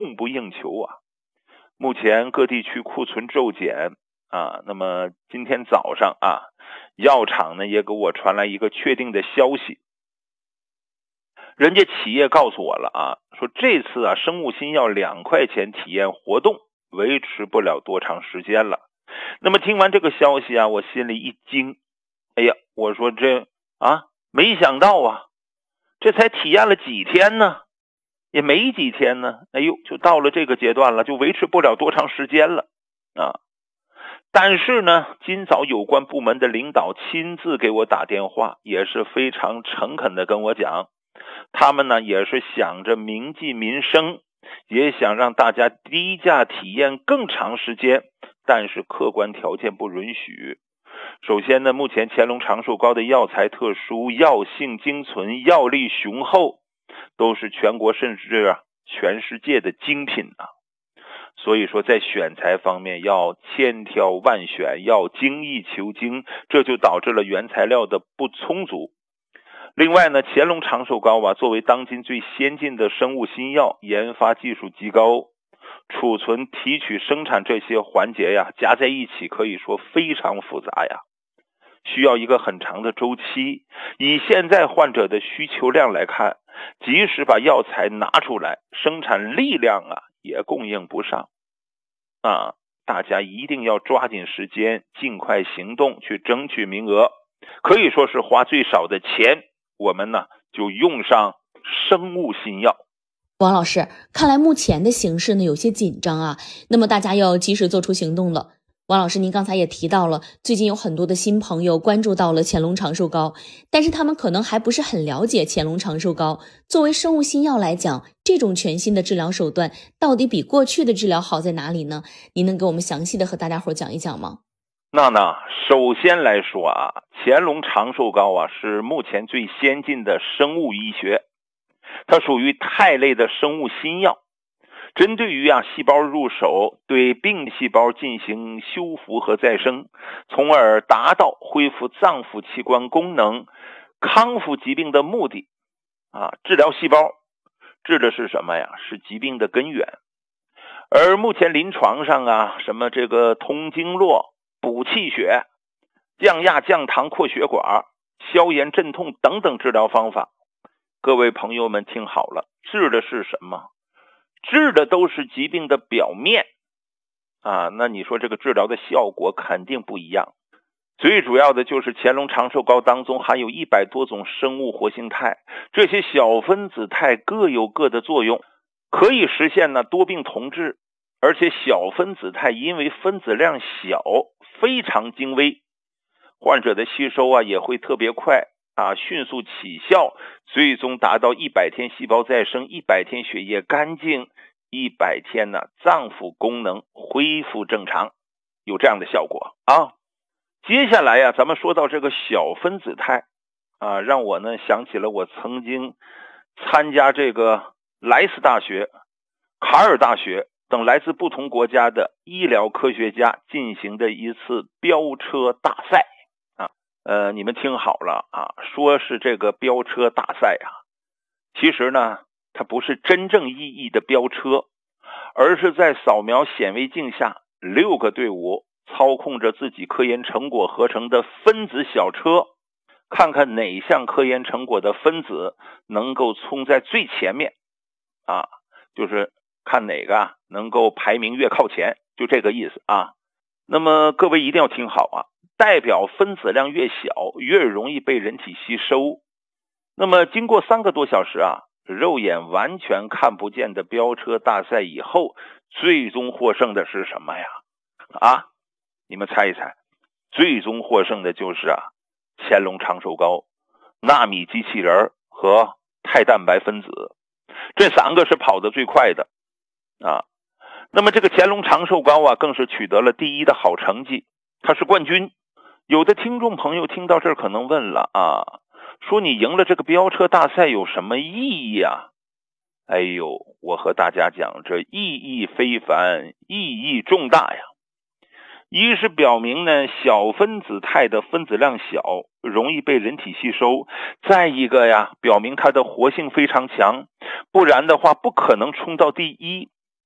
供不应求啊。目前各地区库存骤减啊，那么今天早上啊，药厂呢也给我传来一个确定的消息，人家企业告诉我了啊，说这次啊生物新药2块钱体验活动维持不了多长时间了。那么听完这个消息啊，我心里一惊，哎呀，我说这啊，没想到啊，这才体验了几天呢，也没几天呢，哎呦，就到了这个阶段了，就维持不了多长时间了啊。但是呢，今早有关部门的领导亲自给我打电话，也是非常诚恳的跟我讲，他们呢也是想着铭记民生，也想让大家低价体验更长时间，但是客观条件不允许。首先呢，目前乾隆长寿膏的药材特殊，药性精纯，药力雄厚，都是全国甚至全世界的精品啊。所以说在选材方面要千挑万选，要精益求精，这就导致了原材料的不充足。另外呢，乾隆长寿膏啊，作为当今最先进的生物新药，研发技术极高，储存、提取、生产这些环节呀，加在一起可以说非常复杂呀，需要一个很长的周期。以现在患者的需求量来看，即使把药材拿出来，生产力量啊也供应不上啊。大家一定要抓紧时间，尽快行动，去争取名额。可以说是花最少的钱，我们呢就用上生物新药。 王老师，看来目前的形势呢有些紧张啊，那么大家要及时做出行动了。王老师，您刚才也提到了，最近有很多的新朋友关注到了乾隆长寿膏，但是他们可能还不是很了解乾隆长寿膏。作为生物新药来讲，这种全新的治疗手段到底比过去的治疗好在哪里呢？您能给我们详细的和大家伙讲一讲吗？ 那首先来说啊，乾隆长寿膏啊是目前最先进的生物医学，它属于肽类的生物新药，针对于细胞入手，对病细胞进行修复和再生，从而达到恢复脏腑器官功能、康复疾病的目的啊。治疗细胞治的是什么呀？是疾病的根源。而目前临床上啊，什么这个通经络、补气血、降压降糖扩血管、消炎镇痛等等治疗方法，各位朋友们听好了，治的是什么？治的都是疾病的表面啊，那你说这个治疗的效果肯定不一样。最主要的就是乾隆长寿膏当中含有100多种生物活性肽，这些小分子肽各有各的作用，可以实现多病同治。而且小分子肽因为分子量小，非常精微，患者的吸收也会特别快啊，迅速起效，最终达到100天细胞再生，100天血液干净，100天脏腑功能恢复正常，有这样的效果啊。接下来咱们说到这个小分子肽啊，让我想起了我曾经参加这个莱斯大学、卡尔大学等来自不同国家的医疗科学家进行的一次飙车大赛啊。你们听好了啊，说是这个飙车大赛啊，其实呢，它不是真正意义的飙车，而是在扫描显微镜下，6个队伍操控着自己科研成果合成的分子小车，看看哪项科研成果的分子能够冲在最前面啊，就是看哪个能够排名越靠前，就这个意思啊。那么各位一定要听好啊，代表分子量越小，越容易被人体吸收。那么经过3个多小时肉眼完全看不见的飙车大赛以后，最终获胜的是什么呀？你们猜一猜，最终获胜的就是乾隆长寿膏、纳米机器人和肽蛋白分子，这3个是跑得最快的啊。那么这个乾隆长寿膏更是取得了第1的好成绩，它是冠军。有的听众朋友听到这儿可能问了说你赢了这个飙车大赛有什么意义啊？哎呦，我和大家讲，这意义非凡，意义重大呀。一是表明小分子肽的分子量小，容易被人体吸收；再一个表明它的活性非常强，不然的话不可能冲到第1。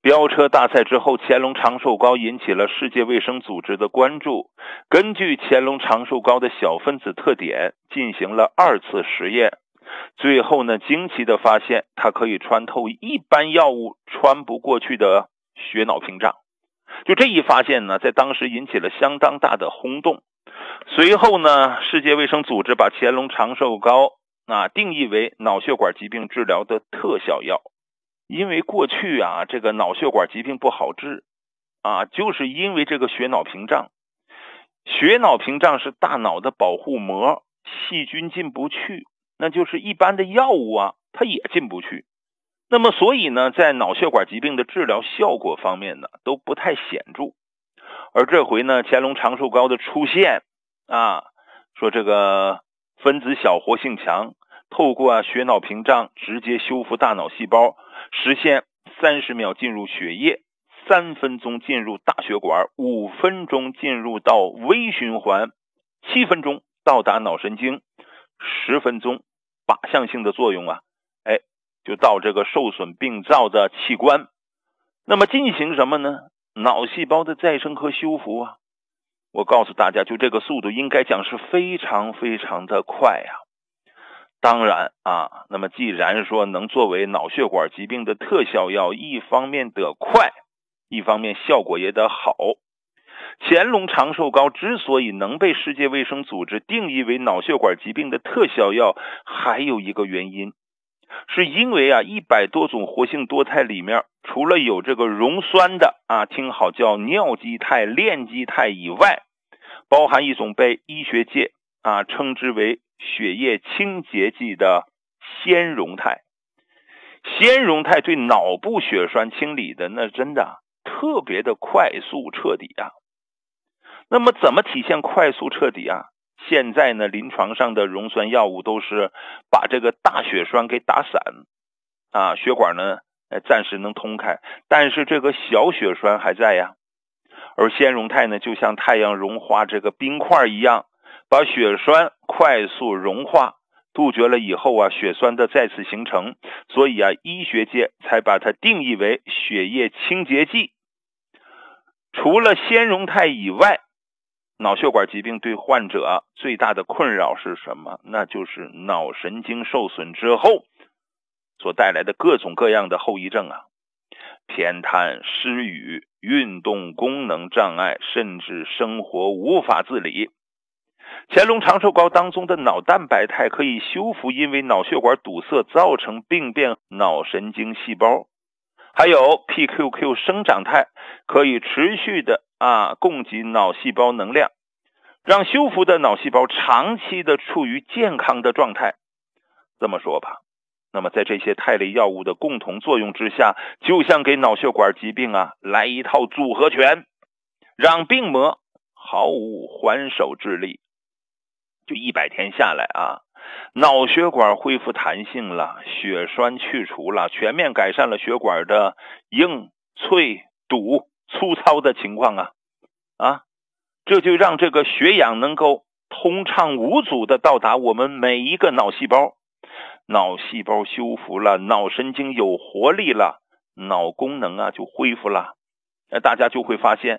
飙车大赛之后，乾隆长寿膏引起了世界卫生组织的关注。根据乾隆长寿膏的小分子特点，进行了2次实验，最后呢，惊奇的发现它可以穿透一般药物穿不过去的血脑屏障。就这一发现呢，在当时引起了相当大的轰动。随后呢，世界卫生组织把乾隆长寿膏定义为脑血管疾病治疗的特效药。因为过去这个脑血管疾病不好治就是因为这个血脑屏障。血脑屏障是大脑的保护膜，细菌进不去，那就是一般的药物它也进不去。那么所以呢，在脑血管疾病的治疗效果方面呢，都不太显著。而这回呢，乾隆长寿膏的出现说这个分子小，活性强，透过血脑屏障直接修复大脑细胞，实现30秒进入血液，3分钟进入大血管，5分钟进入到微循环，7分钟到达脑神经，10分钟靶向性的作用就到这个受损病灶的器官。那么进行什么呢？脑细胞的再生和修复我告诉大家，就这个速度应该讲是非常非常的快当然那么既然说能作为脑血管疾病的特效药，一方面得快，一方面效果也得好。乾隆长寿膏之所以能被世界卫生组织定义为脑血管疾病的特效药，还有一个原因，是因为100多种活性多肽里面，除了有这个溶酸的听好叫尿基肽、链基肽以外，包含一种被医学界称之为血液清洁剂的纤溶肽。纤溶肽对脑部血栓清理的那真的特别的快速彻底那么怎么体现快速彻底现在呢，临床上的溶酸药物都是把这个大血栓给打散血管呢暂时能通开，但是这个小血栓还在而纤溶肽呢，就像太阳融化这个冰块一样，把血栓快速融化，杜绝了以后血栓的再次形成，所以医学界才把它定义为血液清洁剂。除了纤溶肽以外，脑血管疾病对患者最大的困扰是什么？那就是脑神经受损之后所带来的各种各样的后遗症偏瘫、失语、运动功能障碍，甚至生活无法自理。乾隆长寿膏当中的脑蛋白肽可以修复因为脑血管堵塞造成病变脑神经细胞，还有 PQQ 生长肽可以持续的供给脑细胞能量，让修复的脑细胞长期的处于健康的状态。这么说吧，那么在这些肽类药物的共同作用之下，就像给脑血管疾病来一套组合拳，让病魔毫无还手之力。就100天下来脑血管恢复弹性了，血栓去除了，全面改善了血管的硬、脆、堵、粗糙的情况这就让这个血氧能够通畅无阻的到达我们每一个脑细胞，脑细胞修复了，脑神经有活力了，脑功能就恢复了。大家就会发现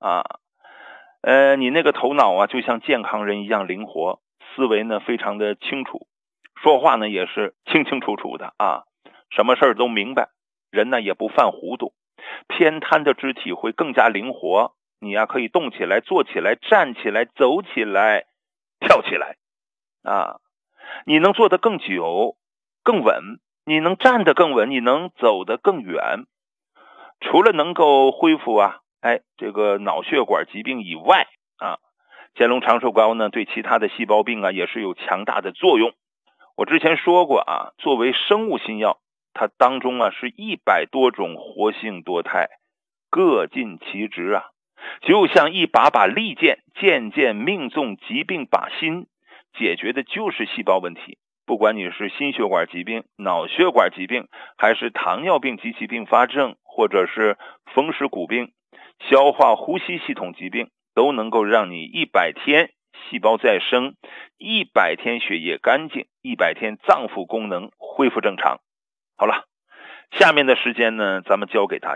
你那个头脑就像健康人一样灵活，思维呢非常的清楚，说话呢也是清清楚楚的什么事儿都明白，人呢也不犯糊涂。偏瘫的肢体会更加灵活，你可以动起来、坐起来、站起来、走起来、跳起来你能坐得更久、更稳，你能站得更稳，你能走得更远。除了能够恢复这个脑血管疾病以外乾隆长寿膏呢对其他的细胞病也是有强大的作用。我之前说过作为生物新药，它当中是100多种活性多肽，各尽其职就像一把把利剑，剑剑命中疾病靶心，解决的就是细胞问题。不管你是心血管疾病、脑血管疾病，还是糖尿病及其并发症，或者是风湿骨病、消化呼吸系统疾病，都能够让你100天细胞再生，100天血液干净，100天脏腑功能恢复正常。好了，下面的时间呢，咱们交给大家。